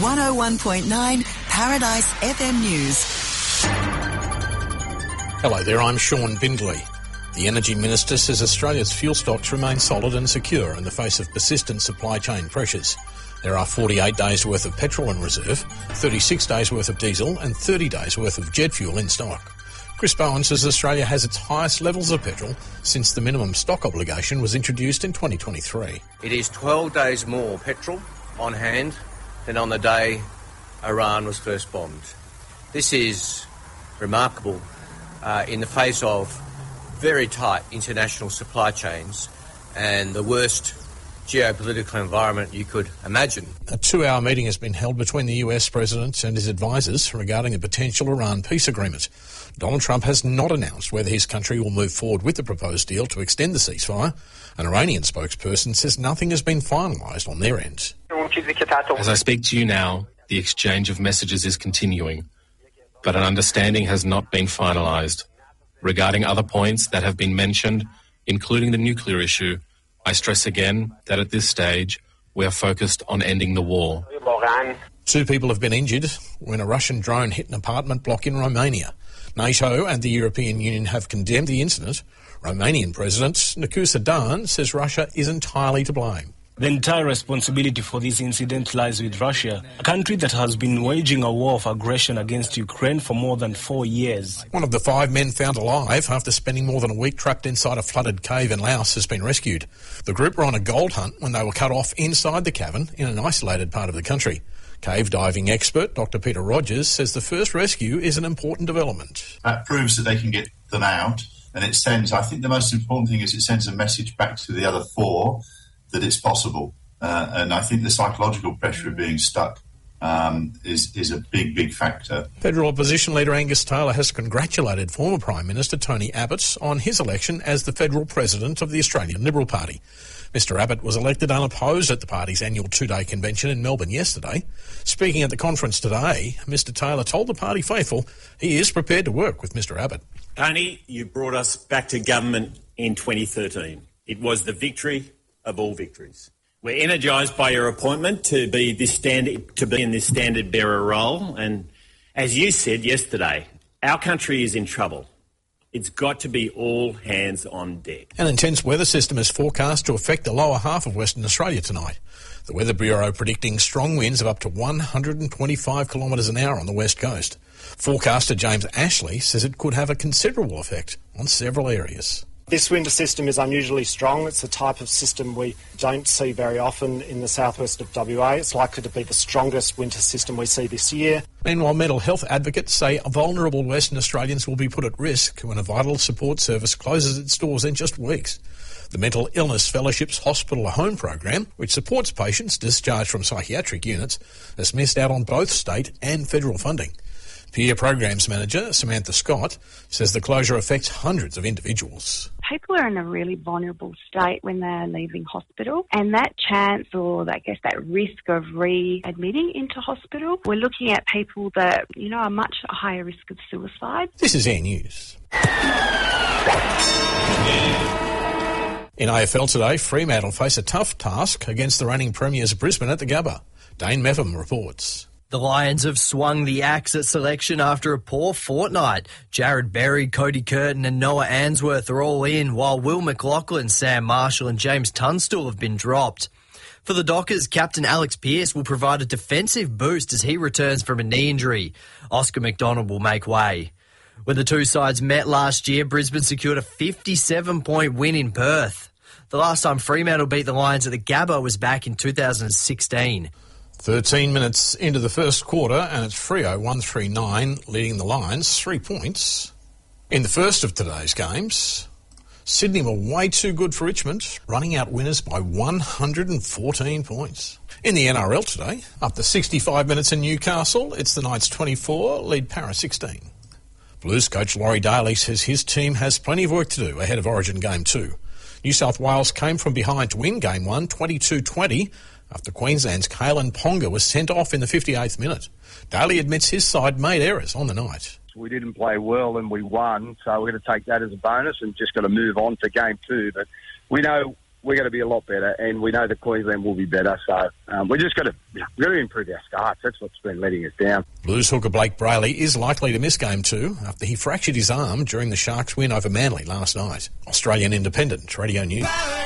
101.9 Paradise FM News. Hello there, I'm Sean Bindley. The Energy Minister says Australia's fuel stocks remain solid and secure in the face of persistent supply chain pressures. There are 48 days' worth of petrol in reserve, 36 days' worth of diesel and 30 days' worth of jet fuel in stock. Chris Bowen says Australia has its highest levels of petrol since the minimum stock obligation was introduced in 2023. It is 12 days more petrol on hand than on the day Iran was first bombed. This is remarkable in the face of very tight international supply chains and the worst geopolitical environment you could imagine. A 2-hour meeting has been held between the US President and his advisers regarding a potential Iran peace agreement. Donald Trump has not announced whether his country will move forward with the proposed deal to extend the ceasefire. An Iranian spokesperson says nothing has been finalised on their end. As I speak to you now, the exchange of messages is continuing, but an understanding has not been finalised. Regarding other points that have been mentioned, including the nuclear issue, I stress again that at this stage we are focused on ending the war. 2 people have been injured when a Russian drone hit an apartment block in Romania. NATO and the European Union have condemned the incident. Romanian President Nicolae Dan says Russia is entirely to blame. The entire responsibility for this incident lies with Russia, a country that has been waging a war of aggression against Ukraine for more than 4 years. One of the 5 men found alive after spending more than a week trapped inside a flooded cave in Laos has been rescued. The group were on a gold hunt when they were cut off inside the cavern in an isolated part of the country. Cave diving expert Dr. Peter Rogers says the first rescue is an important development. That proves that they can get them out, and it sends, I think the most important thing is it sends a message back to the other 4 that it's possible. And I think the psychological pressure of being stuck is a big factor. Federal opposition leader Angus Taylor has congratulated former Prime Minister Tony Abbott on his election as the federal president of the Australian Liberal Party. Mr Abbott was elected unopposed at the party's annual 2-day convention in Melbourne yesterday. Speaking at the conference today, Mr Taylor told the party faithful he is prepared to work with Mr Abbott. Tony, you brought us back to government in 2013. It was the victory of all victories. We're energised by your appointment to be in this standard bearer role, and as you said yesterday, our country is in trouble. It's got to be all hands on deck. An intense weather system is forecast to affect the lower half of Western Australia tonight. The Weather Bureau predicting strong winds of up to 125 kilometres an hour on the west coast. Forecaster James Ashley says it could have a considerable effect on several areas. This winter system is unusually strong. It's a type of system we don't see very often in the southwest of WA. It's likely to be the strongest winter system we see this year. Meanwhile, mental health advocates say vulnerable Western Australians will be put at risk when a vital support service closes its doors in just weeks. The Mental Illness Fellowships Hospital at Home program, which supports patients discharged from psychiatric units, has missed out on both state and federal funding. Peer Programs Manager Samantha Scott says the closure affects hundreds of individuals. People are in a really vulnerable state when they are leaving hospital, and that chance or that risk of readmitting into hospital, we're looking at people that, are much higher risk of suicide. This is Air News. In AFL today, Fremantle face a tough task against the reigning premiers Brisbane at the Gabba. Dane Meffam reports. The Lions have swung the axe at selection after a poor fortnight. Jared Berry, Cody Curtin and Noah Answorth are all in, while Will McLaughlin, Sam Marshall and James Tunstall have been dropped. For the Dockers, captain Alex Pearce will provide a defensive boost as he returns from a knee injury. Oscar McDonald will make way. When the two sides met last year, Brisbane secured a 57-point win in Perth. The last time Fremantle beat the Lions at the Gabba was back in 2016. 13 minutes into the first quarter, and it's Freo 139 leading the Lions 3 points. In the first of today's games, Sydney were way too good for Richmond, running out winners by 114 points. In the NRL today, after 65 minutes in Newcastle, it's the Knights 24, lead Para 16. Blues coach Laurie Daly says his team has plenty of work to do ahead of Origin Game 2. New South Wales came from behind to win Game 1, 22-20, after Queensland's Kalen Ponga was sent off in the 58th minute. Daly admits his side made errors on the night. We didn't play well and we won, so we're going to take that as a bonus and just got to move on to Game 2. But we know we're going to be a lot better, and we know that Queensland will be better. So we just got to really improve our starts. That's what's been letting us down. Blues hooker Blake Brayley is likely to miss Game 2 after he fractured his arm during the Sharks' win over Manly last night. Australian Independent Radio News.